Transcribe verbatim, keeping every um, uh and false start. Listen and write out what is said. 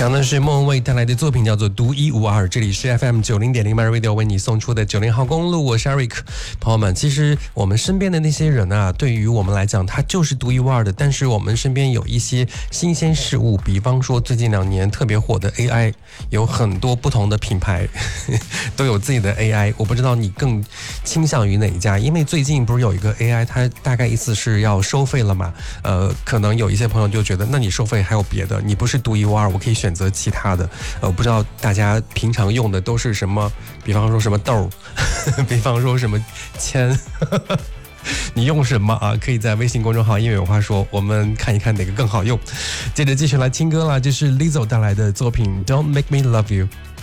刚刚是莫文蔚带来的作品叫做独一无二，这里是 F M 九零点零 My Radio 为你送出的九零号公路，我是 Eric。 朋友们，其实我们身边的那些人啊，对于我们来讲他就是独一无二的，但是我们身边有一些新鲜事物，比方说最近两年特别火的 A I， 有很多不同的品牌都有自己的 A I， 我不知道你更倾向于哪一家，因为最近不是有一个 A I 它大概意思是要收费了嘛，呃，可能有一些朋友就觉得那你收费还有别的，你不是独一无二，我可以选择其他的。呃，不知道大家平常用的都是什么，比方说什么豆比方说什么铅你用什么啊？可以在微信公众号英语有话说，我们看一看哪个更好用。接着继续来听歌啦，这是 Lizzo 带来的作品 Don't Make Me Love You。